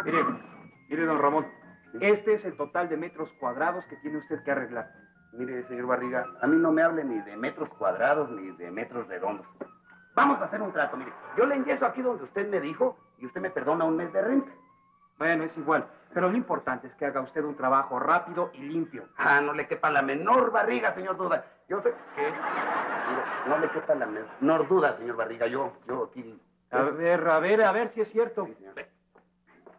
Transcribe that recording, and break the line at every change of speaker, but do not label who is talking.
Mire, mire, don Ramón. Este es el total de metros cuadrados que tiene usted que arreglar.
Mire, señor Barriga, a mí no me hable ni de metros cuadrados ni de metros redondos. Vamos a hacer un trato, mire. Yo le enyeso aquí donde usted me dijo y usted me perdona un mes de renta.
Bueno, es igual. Pero lo importante es que haga usted un trabajo rápido y limpio.
Ah, no le quepa la menor barriga, señor Duda. Yo sé que... Mire, no le quepa la menor duda, señor Barriga. Yo aquí...
A ver si es cierto.
Sí, señor.